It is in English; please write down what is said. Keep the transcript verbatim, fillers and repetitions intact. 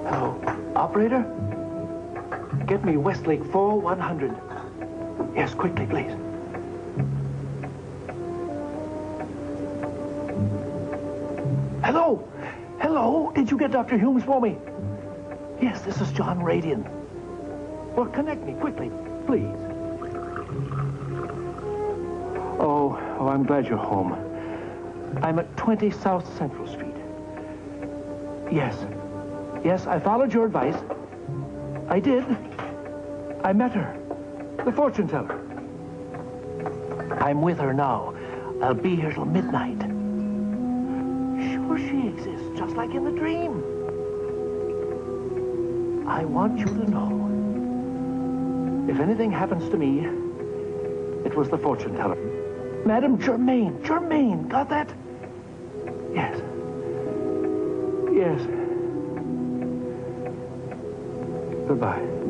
Hello. Operator? Get me Westlake four one hundred. Yes, quickly, please. Hello? Hello? Did you get Doctor Humes for me? Yes, this is John Radian. Well, connect me quickly, please. Oh, oh, I'm glad you're home. I'm at twenty South Central Street. Yes. Yes, I followed your advice. I did. I met her. The fortune teller. I'm with her now. I'll be here till midnight. Sure she exists, just like in the dream. I want you to know, if anything happens to me, it was the fortune teller. Madame Germaine. Germaine. Got that? Yes. Yes. Goodbye.